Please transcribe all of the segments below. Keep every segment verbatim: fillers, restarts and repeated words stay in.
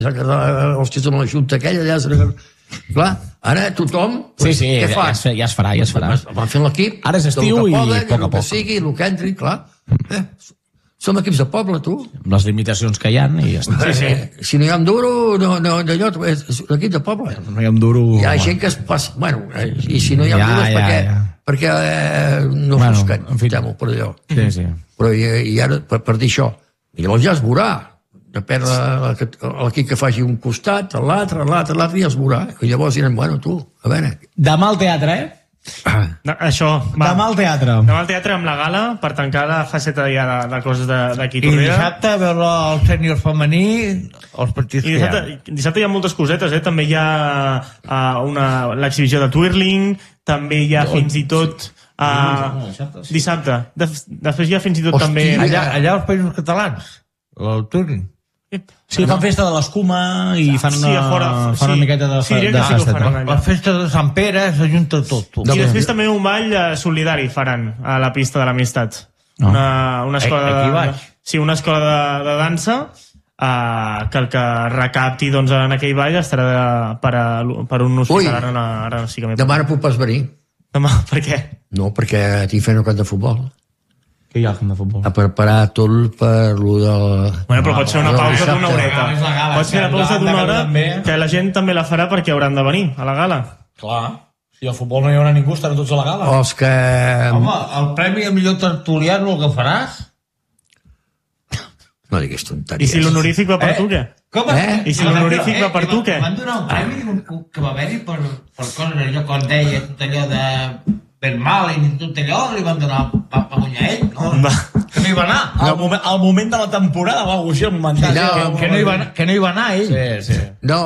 els que són a la junta aquella, allà... Clar, ara tothom... Sí, sí, ja es, ja es farà, ja es farà. Van fent l'equip... Ara és estiu i poc a poc. El que sigui, el que entri, clar. Eh? Som equips de poble, tu. Amb les limitacions que hi ha i ja està. Sí, sí. Eh, si no hi ha un duro, no, no, d'allò, és un equip de poble. No hi ha un duro... Hi ha gent que es passa... Bueno, i si no hi ha un ja, duro és ja, perquè, ja. perquè eh, no bueno, busquen, en fi, temo, per allò. Sí, sí. Però i, i ara, per, per dir això, i llavors ja es veurà. Depèn l'equip que faci un costat, l'altre, l'altre, l'altre, i es veurà. I llavors diran, bueno, tu, a veure... Demà al teatre, eh? Ah. Això, va. Demà al teatre. Demà al teatre amb la gala per tancar la faceta ja de, de coses d'aquí I dissabte veure el sènior femení, els partits I dissabte, que hi ha. Dissabte hi ha moltes cosetes, eh? També hi ha uh, l'exhibició de Twirling, també hi ha doncs, fins i tot... Uh, dissabte. De, després hi ha fins i tot Hosti, també... Allà, allà als Països Catalans, el Twirling. Sí, fan festa de l'escuma i fan una, sí, fora, fan una sí. miqueta de, sí, de, de sí festa. La festa de Sant Pere s'ajunta tot. Tu. I després també un ball solidari faran a la pista de l'Amistat. No. Una, una escola Aquí de, baix. Sí, una escola de, de dansa uh, que el que recapti doncs, en aquell ball estarà de, per, a, per un hospital. Ara, ara sí que demà no puc pas venir. Demà, per què? No, perquè tinc fent un camp de futbol. Què hi ha al camp de futbol? A preparar tot per lo del... Bueno, però pot ser una pausa d'una horeta. Pot ser una pausa d'una hora que la gent també la farà perquè hauran de venir a la gala. Clar. Si al futbol no hi haurà ningú, estaran tots a la gala. O els que... Home, el premi a millor tertulià no el agafaràs? No diguis tonteries. I si l'honorífic va per tu, què? Com? Eh? I si l'honorífic va per tu, què? Van donar un premi que va haver-hi per, per coses, allò quan deia tot allò de... Ben mal i tot allò li van donar pa, pa guanyar ell, no? Va. Que no hi va anar. No. Al, moment, al moment de la temporada va alguna cosa momentari. No, que, que, no hi va, que no hi va anar ell. Sí, sí. No,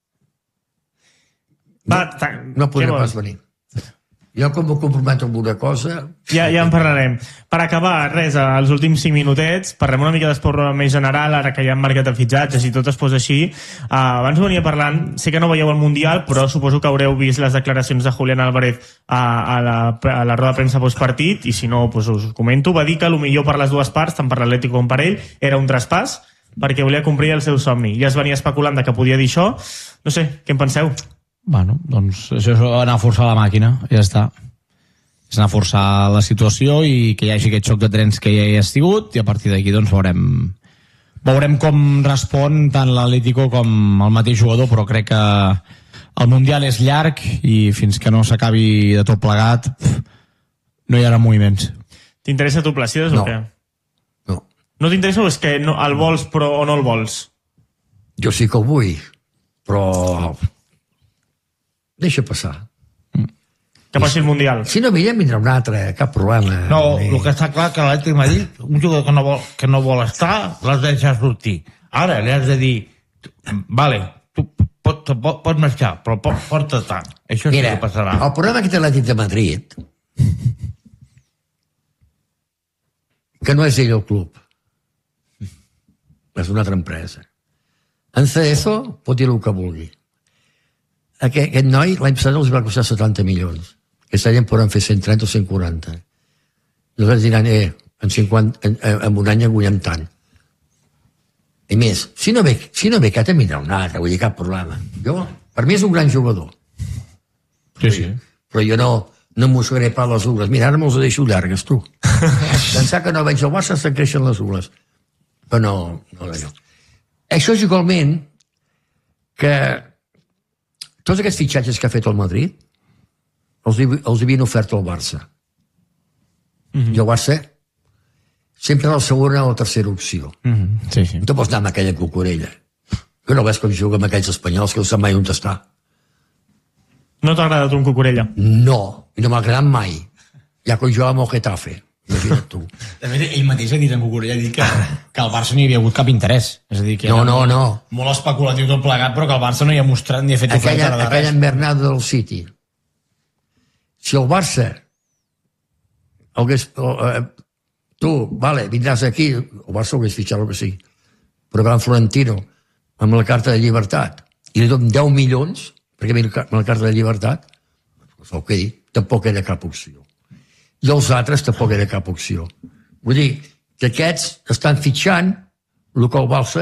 Va, no podré pas venir. Jo com m'ho comprometo amb una cosa... Ja, ja en parlarem. Per acabar, res, als últims cinc minutets, parlem una mica d'esport més general, ara que ja han marcat de fitxatges i tot es posa així. Uh, abans ho venia parlant, sé que no veieu el Mundial, però suposo que haureu vist les declaracions de Julián Álvarez a, a, la, a la roda de premsa postpartit, i si no, pues us comento. Va dir que el millor per les dues parts, tant per l'Atlético com per ell, era un traspàs, perquè volia complir el seu somni. Ja es venia especulant de que podia dir això. No sé, què en penseu? Bueno, doncs això és anar a forçar la màquina, ja està. És anar a forçar la situació i que hi hagi aquest xoc de trens que ja hi ha estigut, i a partir d'aquí doncs veurem veurem com respon tant l'Atlético com el mateix jugador, però crec que el Mundial és llarg i fins que no s'acabi de tot plegat pff, no hi haurà moviments. T'interessa tu Plàcides no. o què? No. No t'interessa o és que no, el vols però o no el vols? Jo sí que ho vull, però... Deixa passar. Que passi el Mundial. Si no vindrà, vindrà un altre, cap problema. No, el que està clar que l'Atlètic m'ha dit, un jugador que no vol, que no vol estar, l'has de deixar sortir. Ara li has de dir, vale, tu pots, pot, pots marxar, però pot, porta tant. Això Mira, sí que passarà. el problema que té l'Atlètic de Madrid, que no és ell el club, és una altra empresa. En Cerezo pot dir el que vulgui. Aquest, aquest noi l'any passat els va costar setanta milions. Aquest any en podran fer cent trenta o cent quaranta. Llavors diran, eh, en, cinquanta, en, en un any en guanyem tant. I més, si no ve, si no ve que també vindrà un altre, vull dir, cap problema. Jo, per mi és un gran jugador. Sí, sí. Però jo no, no mossegaré pas les ungles. Mira, ara me'ls deixo llargues, tu. Pensar que no veig el Barça se'n creixen les ungles. Però no, no d'allò. Això és igualment que tots aquests fitxatges que ha fet el Madrid els, els havien ofert al Barça. Mm-hmm. I el Barça sempre era la segona o la tercera opció. Mm-hmm. Sí, sí. No te pots anar amb aquella cucurella. Que no ves com juga amb aquells espanyols que no sap mai on està. No t'ha agradat un cucurella? No, i no m'ha agradat mai. Ja quan jugava amb el Getafe. Imagina't tu. De fet, ell mateix ha dit en Cucurella, ha dit que, que al Barça no hi havia hagut cap interès. És a dir, que no, no, no. Molt especulatiu tot plegat, però que el Barça no hi ha mostrat ni ha fet aquella, oferta de res. Aquella embernada del City. Si el Barça hagués, eh, tu, vale, vindràs aquí, el Barça ho hagués fitxat el que sigui, però que en Florentino, amb la carta de llibertat, i li donen deu milions, perquè amb la carta de llibertat, el que dic, tampoc era cap opció. I els altres tampoc era cap opció. Vull dir que aquests estan fitxant el que el Barça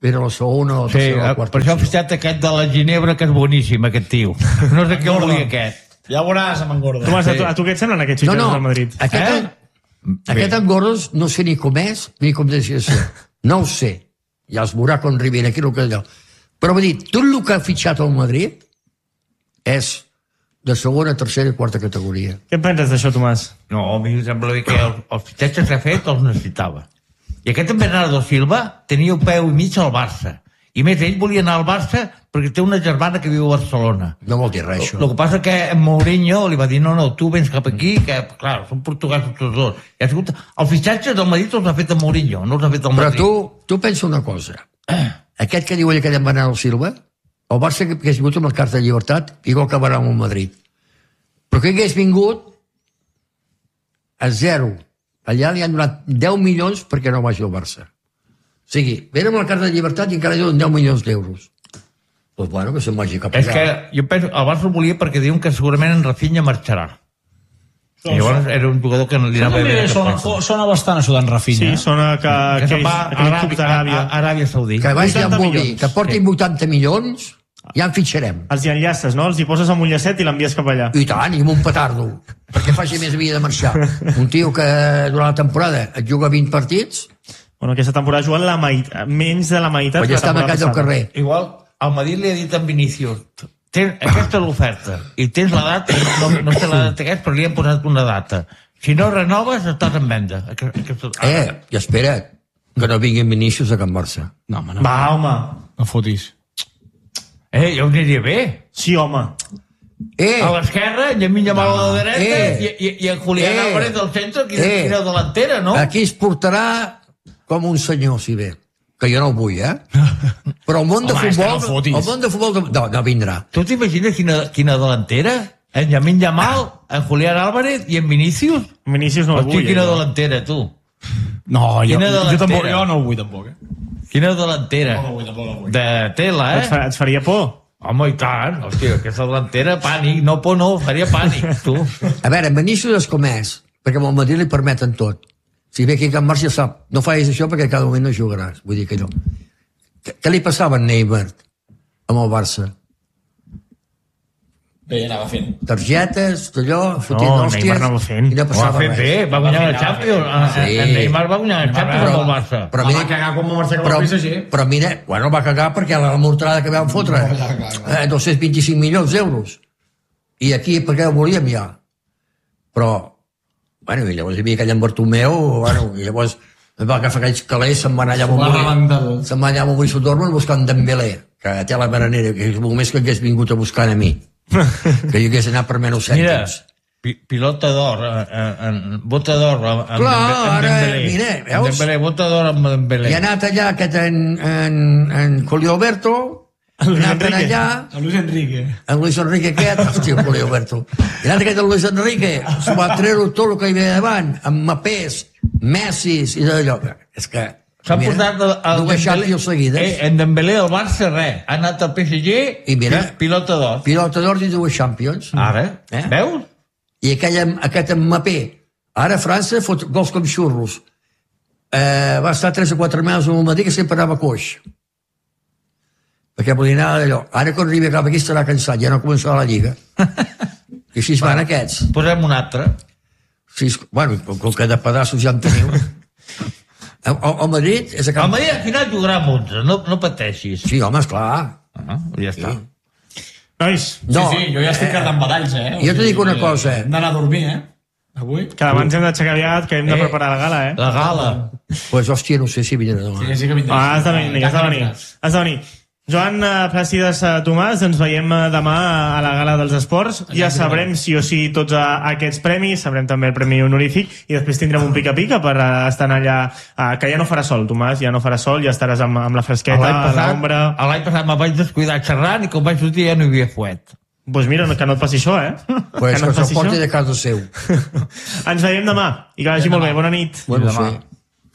era la segona o la Sí, tercera o la quarta per això he opció. fitxat aquest de la Ginebra, que és boníssim, aquest tio. No sé què volia aquest. Ja veuràs, amb engorda. Tomàs, a tu, a tu què et semblen aquests No, fitxatges no, del Madrid? aquest, Eh? aquest en Gordos no sé ni com és ni com deixa de ser. No ho sé. Ja es veurà quan arribin aquí el que allò. Però vull dir, tot el que ha fitxat al Madrid és de segona, tercera i quarta categoria. Què en penses d'això, Tomàs? No, a mi em sembla bé que els, els fitxatges que ha fet els necessitava. I aquest en Bernardo Silva tenia un peu i mig al Barça. I més, ell volia anar al Barça perquè té una germana que viu a Barcelona. No vol dir res, això. El que passa que Mourinho li va dir, no, no, tu vens cap aquí, que, clar, són portuguesos tots dos. I ha sigut... El fitxatge del Madrid els ha fet a Mourinho, no els ha fet el Però Madrid. tu, tu pensa una cosa. Aquest que diu ell que ha Bernardo Silva, el Barça que hagués vingut amb la carta de llibertat, igual que va anar amb el Madrid. Però que hagués vingut a zero. Allà li han donat deu milions perquè no vagi al Barça. O sigui, venen amb la carta de llibertat i encara li donen deu milions d'euros. Doncs bueno, que se'n vagi cap És allà. que jo penso, el Barça ho volia perquè diuen que segurament en Rafinha marxarà. I llavors era un jugador que no li anava bé. Sona, sona bastant això d'en Rafinha. Sí, sona que, Que que, se'n és va a aquell club Aràbia, d'Aràbia. a Aràbia Saudí. Que vagi vuitanta amb Bulli, milions. que portin vuitanta milions, ja en fitxarem. Els hi enllaces, no? Els hi poses amb un llacet i l'envies cap allà. I tant, i amb un petardo, perquè faci més via de marxar. Un tio que durant la temporada et juga vint partits, Bueno, aquesta temporada jugant la meitat, menys de la meitat pues de ja la està temporada marcat al passada. carrer. Igual, el Madrid li ha dit a Vinícius, tens, aquesta és l'oferta, i tens la data, no, no sé la data que és, però li han posat una data. Si no renoves, estàs en venda. Aquest, aquest, Eh, i espera't, que no vinguin Vinícius a Can Barça. No, home, no. Va, home. No fotis. Eh, ja ho aniria bé. Sí, home. Eh, A l'esquerra, en Llamin Yamal a la dreta, Eh. i, i, i en Julián Eh. Álvarez al centre, que Eh. és la delantera, no? aquí es portarà com un senyor, si bé. Que jo no ho vull, eh? Però el món de Home, és que futbol... no fotis. el món de futbol... de- No, no vindrà. Tu t'imagines quina, quina delantera? En Llamin Yamal, en Julián Álvarez i en Vinícius? Vinícius no el Hosti, vull. quina eh? delantera, tu. No, jo, Quina jo, delantera. tampoc, jo no ho vull, tampoc, eh? Quina delantera. No ho vull, tampoc no ho vull. De tela, Et, fa, eh? et faria por? Home, i tant. Hòstia, aquesta delantera, pànic. No, por no, faria pànic, tu. A veure, en Vinícius és com és, perquè amb el Madrid li permeten tot. Si ve aquí a Can Barça ja sap, no facis això perquè cada moment no jugaràs. Vull dir que no. Què, què li passava a Neymar amb el Barça? Bé, anava fent. Targetes, allò, fotent No, hòsties... Neymar anava fent. I no Ho va passava fer res. bé, va guanyar la Champions. Sí. En Neymar va guanyar la Champions amb el Barça. Però Va mira, cagar com va marxar cap però, al P S G. però mira, bueno, va cagar perquè la mortalada que vam fotre, eh, dos-cents vint-i-cinc milions d'euros. I aquí, per què ho volíem ja? Però, bueno, i llavors hi havia aquell en Bartomeu, bueno, i llavors es va agafar aquells calés, se'n va anar allà amb Va rebentar tot. se'n va allà amb el Borussia Dortmund buscant Dembélé, que té la maranera, que és només que hagués vingut a buscar a mi. Que jo hagués anat per menys Mira, cèntims. pi- pilota d'or, eh, eh, en- bota d'or amb amb Clar, Dembe- amb ara, Dembélé. mira, Amb veus? Dembélé, bota d'or amb Dembélé. I ha anat allà aquest en, en, en Julio Alberto, ha Luis anat Enrique. allà, A Luis Enrique. en Luis Enrique aquest, hòstia, Julio Alberto. I l'altre aquest, el Luis Enrique, s'ho va treure tot el que hi havia davant, amb Mapés, Messis i d'allò. És que, S'ha mira, posat el, el dues Champions seguides, Eh, en Dembélé al Barça, res. Ha anat al P S G I mira. pi- pilota d'or. pilota d'or i dues Champions. Ara, Eh? veus? I aquell, aquest Mapé, ara a França fot gols com xurros. Eh, va estar tres o quatre mesos al matí que sempre anava coix. Perquè volia anar d'allò. Ara quan arribi cap aquí estarà cansat, ja no començarà la Lliga. I així es van aquests. Posem un altre. Sí, bueno, com, com que de pedaços ja en teniu. El, el, el Madrid és a El Can... Madrid al final jugarà amb onze, no, no pateixis. Sí, home, esclar. Ah, ja està. Nois, No, sí, sí, jo ja estic cartant badalls, eh? jo t'ho dic una cosa. Hem d'anar a dormir, eh? Avui. que abans hem d'aixecar aviat, que hem de Eh. preparar la gala, eh? La gala. pues, hòstia, no sé si vindrà demà. Sí, sí que vindrà. Ah, has de venir, has de venir. Has de venir. Joan eh, Placides eh, Tomàs, ens veiem eh, demà a la Gala dels Esports. Ja sabrem sí o sí tots eh, aquests premis, sabrem també el premi honorífic i després tindrem un pica-pica per eh, estar allà, eh, que ja no farà sol, Tomàs, ja no farà sol, ja estaràs amb, amb la fresqueta, L'any a passat, l'ombra. l'any passat me vaig descuidar xerrant i quan vaig sortir ja no hi havia fuet. Doncs pues mira, que no et passi això, eh? Pues que no que et se'l passi porti això. de casa seu. Ens veiem demà i que vagi molt bé. Bona nit. Bueno, demà. sí.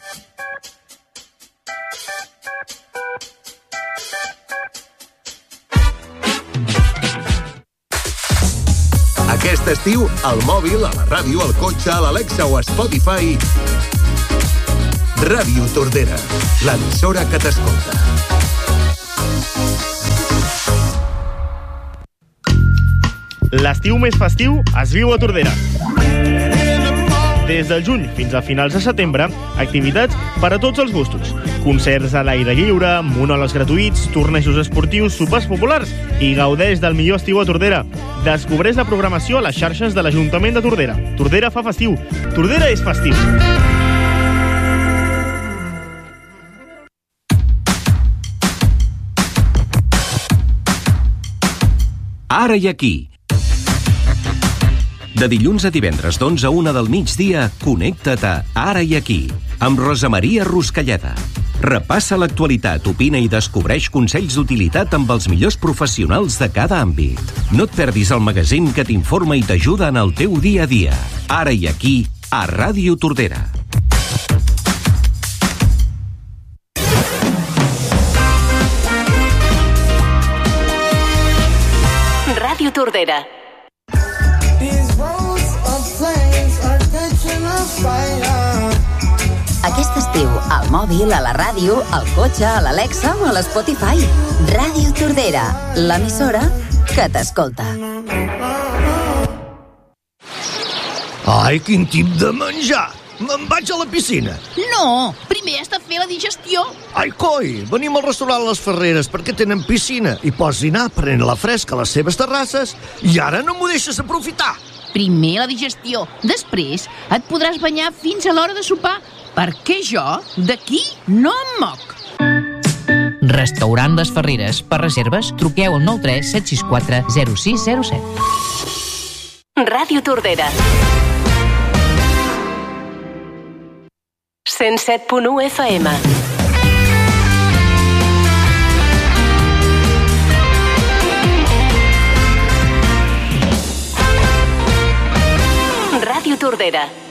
Aquest estiu, al mòbil, a la ràdio, al cotxe, a l'Alexa o a Spotify... Ràdio Tordera, l'emissora que t'escolta. L'estiu més festiu es viu a Tordera. Des del juny fins a finals de setembre, activitats per a tots els gustos. Concerts a l'aire lliure, monòlegs gratuïts, tornejos esportius, sopars populars i gaudeix del millor estiu a Tordera. Descobreix la programació a les xarxes de l'Ajuntament de Tordera. Tordera fa festiu. Tordera és festiu. Ara i aquí. De dilluns a divendres d'onze a una del migdia, connecta't a Ara i Aquí, amb Rosa Maria Ruscalleda. Repassa l'actualitat, opina i descobreix consells d'utilitat amb els millors professionals de cada àmbit. No et perdis el magazín que t'informa i t'ajuda en el teu dia a dia. Ara i Aquí, a Ràdio Tordera. Ràdio Tordera. Aquest estiu, al mòbil, a la ràdio, al cotxe, a l'Alexa o a l'Spotify. Ràdio Tordera, l'emissora que t'escolta. Ai, quin tip de menjar! Me'n vaig a la piscina. No, primer has de fer la digestió. Ai, coi, venim al restaurant Les Ferreres perquè tenen piscina i pots dinar prenent la fresca a les seves terrasses i ara no m'ho deixes aprofitar. Primer la digestió, després et podràs banyar fins a l'hora de sopar, perquè jo d'aquí no em moc. Restaurant Les Ferreres. Per reserves, truqueu al nou tres set sis quatre zero sis zero set. Ràdio Tordera. cent set punt u F M. Ràdio Tordera.